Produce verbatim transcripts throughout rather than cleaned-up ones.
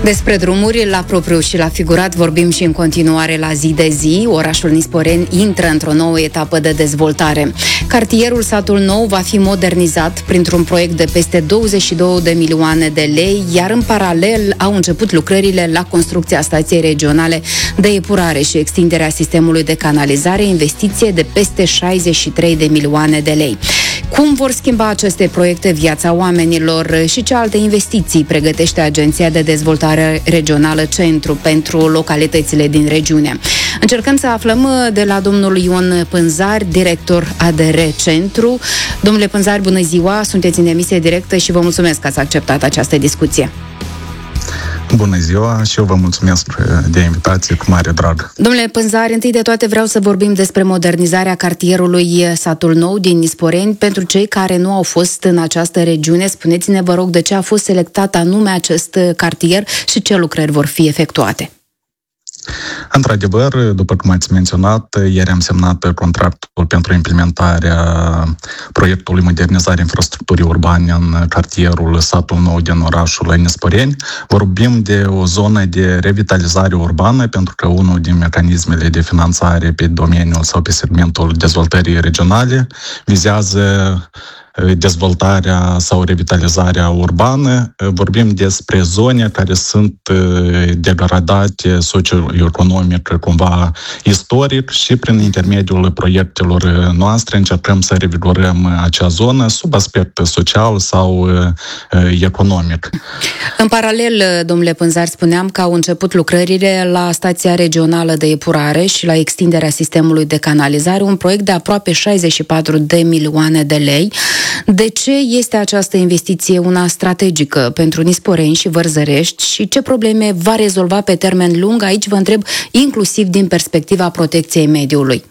Despre drumuri la propriu și la figurat vorbim și în continuare la zi de zi. Orașul Nisporeni intră într-o nouă etapă de dezvoltare. Cartierul Satul Nou va fi modernizat printr-un proiect de peste douăzeci și două de milioane de lei, iar în paralel au început lucrările la construcția stației regionale de epurare și extinderea sistemului de canalizare, investiție de peste șaizeci și trei de milioane de lei. Cum vor schimba aceste proiecte viața oamenilor și ce alte investiții pregătește Agenția de Dezvoltare Regională Centru pentru localitățile din regiune? Încercăm să aflăm de la domnul Ion Pânzari, director A D R Centru. Domnule Pânzari, bună ziua! Sunteți în emisie directă și vă mulțumesc că ați acceptat această discuție. Bună ziua și eu vă mulțumesc de invitație cu mare drag. Domnule Pânzari, întâi de toate vreau să vorbim despre modernizarea cartierului Satul Nou din Nisporeni. Pentru cei care nu au fost în această regiune, spuneți-ne, vă rog, de ce a fost selectat anume acest cartier și ce lucrări vor fi efectuate? Într-adevăr, după cum ați menționat, ieri am semnat contractul pentru implementarea proiectului modernizare infrastructurii urbane în cartierul Satul Nou din orașul Nisporeni. Vorbim de o zonă de revitalizare urbană, pentru că unul din mecanismele de finanțare pe domeniul sau pe segmentul dezvoltării regionale vizează dezvoltarea sau revitalizarea urbană. Vorbim despre zone care sunt degradate socioeconomic, cumva istoric, și prin intermediul proiectelor noastre încercăm să revigorăm acea zonă sub aspect social sau economic. În paralel, domnule Pânzari, spuneam că au început lucrările la stația regională de epurare și la extinderea sistemului de canalizare, un proiect de aproape șaizeci și patru de milioane de lei. De ce este această investiție una strategică pentru Nisporeni și Vărzărești și ce probleme va rezolva pe termen lung? Aici vă întreb inclusiv din perspectiva protecției mediului.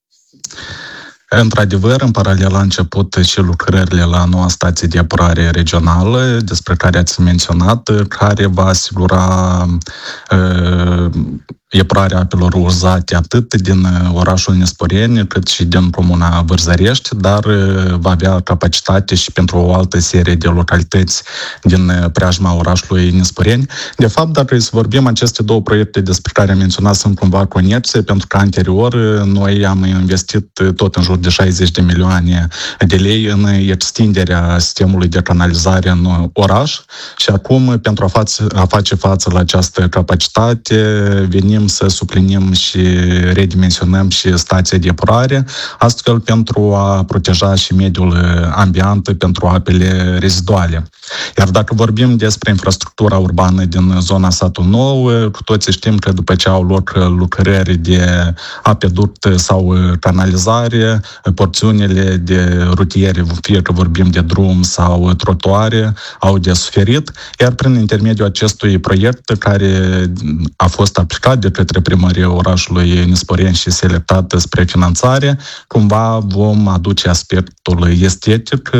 Într-adevăr, în paralel a început și lucrările la noua stație de epurare regională, despre care ați menționat, care va asigura uh, epurarea apelor uzate atât din orașul Nisporeni cât și din comuna Vărzărești, dar va avea capacitate și pentru o altă serie de localități din preajma orașului Nisporeni. De fapt, dacă să vorbim, aceste două proiecte despre care am menționat sunt cumva conexe, pentru că anterior noi am investit tot în jur de șaizeci de milioane de lei în extinderea sistemului de canalizare în oraș și acum, pentru a face, a face față la această capacitate, venim să suplinim și redimensionăm și stația de epurare, astfel pentru a proteja și mediul ambient pentru apele reziduale. Iar dacă vorbim despre infrastructura urbană din zona Satul Nou, cu toții știm că după ce au loc lucrări de apeduct sau canalizare, porțiunile de rutiere, fie că vorbim de drum sau trotuare, au de suferit, iar prin intermediul acestui proiect care a fost aplicat de către primăria orașului Nisporeni și selectat spre finanțare, cumva vom aduce aspectul estetic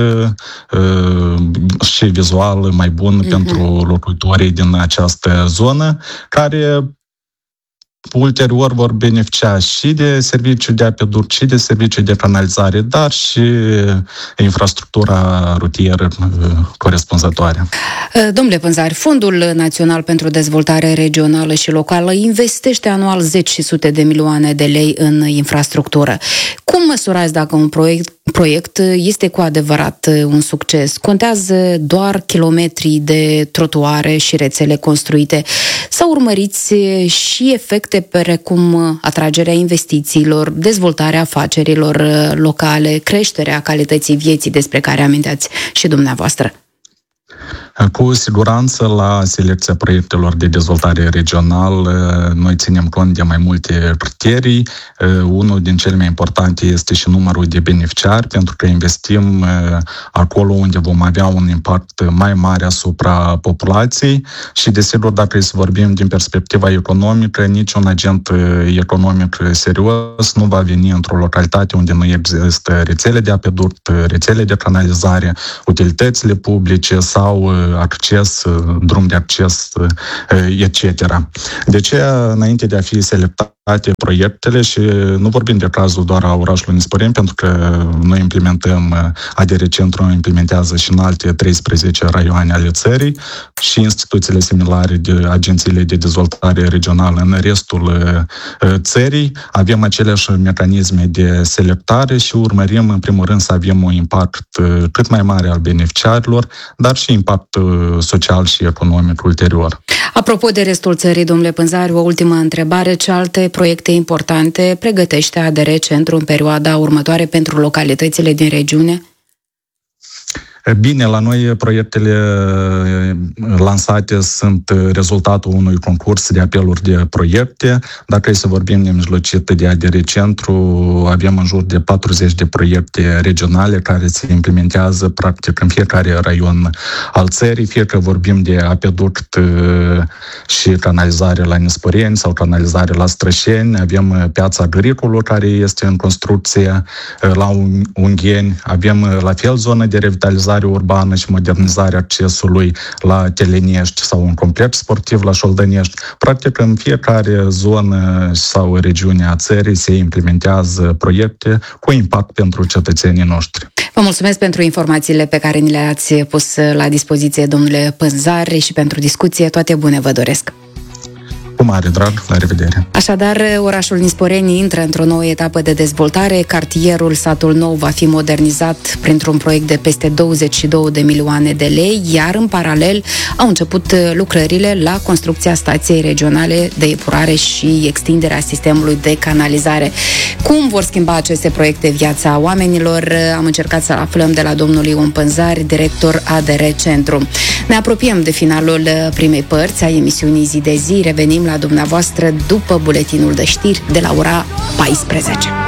și vizual mai bun uh-huh. pentru locuitorii din această zonă, care ulterior vor beneficia și de serviciul de apeduct, și de serviciul de canalizare, dar și infrastructura rutieră corespunzătoare. Domnule Pânzari, Fondul Național pentru Dezvoltare Regională și Locală investește anual zeci și sute de milioane de lei în infrastructură. Cum măsurați dacă un proiect proiect este cu adevărat un succes? Contează doar kilometrii de trotuare și rețele construite sau urmăriți și efecte precum atragerea investițiilor, dezvoltarea afacerilor locale, creșterea calității vieții despre care aminteați și dumneavoastră? Cu siguranță, la selecția proiectelor de dezvoltare regională, noi ținem cont de mai multe criterii. Unul din cele mai importante este și numărul de beneficiari, pentru că investim acolo unde vom avea un impact mai mare asupra populației și, desigur, dacă să vorbim din perspectiva economică, niciun agent economic serios nu va veni într-o localitate unde nu există rețele de apeduct, rețele de canalizare, utilitățile publice sau acces, drum de acces, et cetera. De ce, înainte de a fi selectat proiectele și nu vorbim de cazul doar a orașului Nisporeni, pentru că noi implementăm, A D R Centru implementează și în alte treisprezece raioane ale țării și instituțiile similare de agențiile de dezvoltare regională în restul țării. Avem aceleași mecanisme de selectare și urmărim în primul rând să avem un impact cât mai mare al beneficiarilor, dar și impact social și economic ulterior. Apropo de restul țării, domnule Pânzari, o ultimă întrebare. Ce alte proiecte importante pregătește A D R Centru în perioada următoare pentru localitățile din regiune? Bine, la noi proiectele lansate sunt rezultatul unui concurs de apeluri de proiecte. Dacă e să vorbim nemijlocit de A D R Centru, avem în jur de patruzeci de proiecte regionale care se implementează practic în fiecare raion al țării, fie că vorbim de apeduct și canalizare la Nisporeni sau canalizare la Strășeni, avem piața Agricolă care este în construcție la Ungheni, avem la fel zonă de revitalizare urbană și modernizarea accesului la Telenești sau un complex sportiv la Șoldănești. Practic, în fiecare zonă sau regiune a țării se implementează proiecte cu impact pentru cetățenii noștri. Vă mulțumesc pentru informațiile pe care ni le-ați pus la dispoziție, domnule Pânzari, și pentru discuție. Toate bune vă doresc! Cu mare drag, la revedere! Așadar, orașul Nisporeni intră într-o nouă etapă de dezvoltare. Cartierul Satul Nou va fi modernizat printr-un proiect de peste douăzeci și două de milioane de lei, iar în paralel au început lucrările la construcția stației regionale de epurare și extinderea sistemului de canalizare. Cum vor schimba aceste proiecte viața oamenilor? Am încercat să aflăm de la domnul Ion Pânzari, director A D R Centru. Ne apropiem de finalul primei părți a emisiunii Zi de Zi. Revenim la dumneavoastră după buletinul de știri de la ora paisprezece.